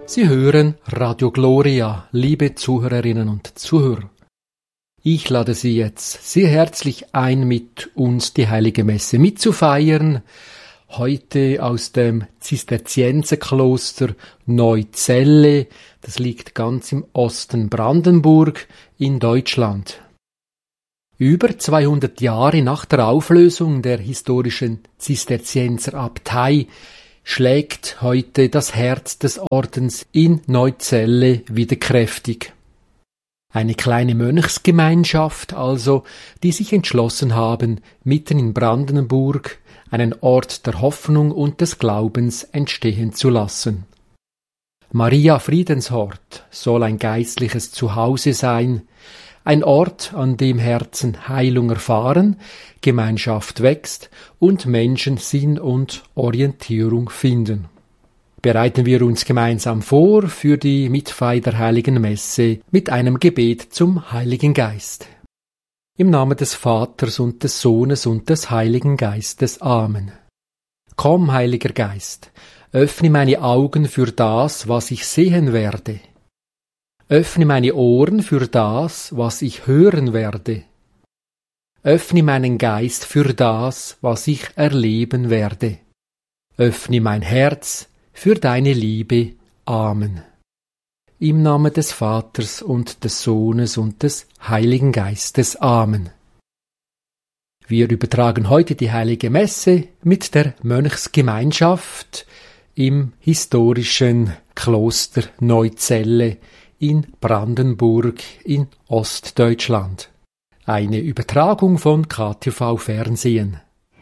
Sie hören Radio Gloria, liebe Zuhörerinnen und Zuhörer. Ich lade Sie jetzt sehr herzlich ein, mit uns die Heilige Messe mitzufeiern. Heute aus dem Zisterzienserkloster Neuzelle. Das liegt ganz im Osten Brandenburg in Deutschland. Über 200 Jahre nach der Auflösung der historischen Zisterzienserabtei schlägt heute das Herz des Ordens in Neuzelle wieder kräftig. Eine kleine Mönchsgemeinschaft also, die sich entschlossen haben, mitten in Brandenburg einen Ort der Hoffnung und des Glaubens entstehen zu lassen. Maria Friedenshort soll ein geistliches Zuhause sein, ein Ort, an dem Herzen Heilung erfahren, Gemeinschaft wächst und Menschen Sinn und Orientierung finden. Bereiten wir uns gemeinsam vor für die Mitfeier der Heiligen Messe mit einem Gebet zum Heiligen Geist. Im Namen des Vaters und des Sohnes und des Heiligen Geistes. Amen. Komm, Heiliger Geist, öffne meine Augen für das, was ich sehen werde. Öffne meine Ohren für das, was ich hören werde. Öffne meinen Geist für das, was ich erleben werde. Öffne mein Herz für deine Liebe. Amen. Im Namen des Vaters und des Sohnes und des Heiligen Geistes. Amen. Wir übertragen heute die Heilige Messe mit der Mönchsgemeinschaft im historischen Kloster Neuzelle in Brandenburg in Ostdeutschland. Eine Übertragung von KTV Fernsehen.